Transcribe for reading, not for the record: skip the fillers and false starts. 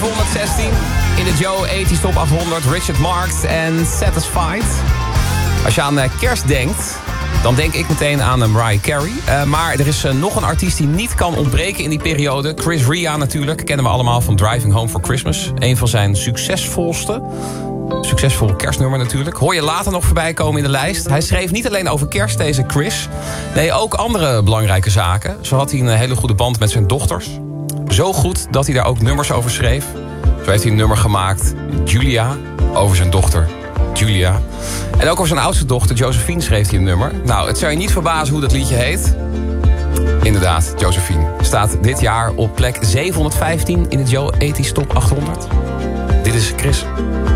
716 in de Joe 80's Top 800. Richard Marx en Satisfied. Als je aan kerst denkt, dan denk ik meteen aan Mariah Carey. Maar er is nog een artiest die niet kan ontbreken in die periode. Chris Rea natuurlijk, kennen we allemaal van Driving Home for Christmas. Een van zijn succesvol kerstnummer natuurlijk. Hoor je later nog voorbij komen in de lijst. Hij schreef niet alleen over kerst, deze Chris. Nee, ook andere belangrijke zaken. Zo had hij een hele goede band met zijn dochters. Zo goed dat hij daar ook nummers over schreef. Zo heeft hij een nummer gemaakt, Julia, over zijn dochter Julia. En ook over zijn oudste dochter, Josephine, schreef hij een nummer. Nou, het zou je niet verbazen hoe dat liedje heet. Inderdaad, Josephine. Staat dit jaar op plek 715 in de Joe 80's Top 800. Dit is Chris.